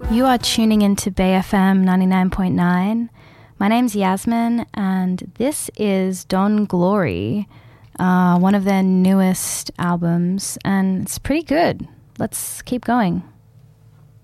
You are tuning into Bay FM 99.9. My name's Yasmin, and this is Don Glory, one of their newest albums, and it's pretty good. Let's keep going.